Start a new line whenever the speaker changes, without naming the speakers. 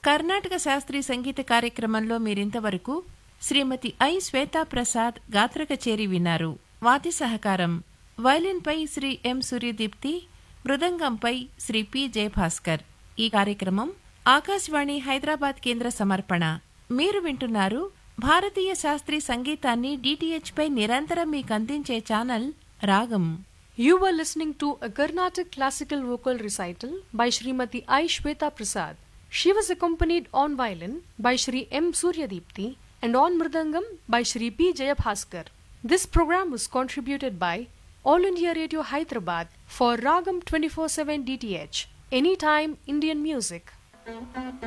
కర్ణాటక శాస్త్రీయ సంగీత కార్యక్రమంలో మీరింతవరకు శ్రీమతి ఐ శ్వేతా ప్రసాద్ గాత్ర కచేరి విన్నారు. వాద్య సహకారం వయలిన్పై శ్రీ ఎం సూర్యదీప్తి, మృదంగంపై శ్రీ పి జయభాస్కర్. ఈ కార్యక్రమం ఆకాశవాణి హైదరాబాద్ కేంద్ర సమర్పణ. మీరు వింటున్నారు భారతీయ శాస్త్రీయ సంగీతాన్ని DTH పై నిరంతరం మీకు అందించే ఛానల్ రాగం.
You were listening to a Carnatic classical vocal recital by Srimati I. Shweta Prasad. She was accompanied on violin by Shri M. Suryadipti and on mridangam by Shri P. Jayabhaskar. This program was contributed by All India Radio Hyderabad for Ragam 24/7 DTH. Anytime Indian music.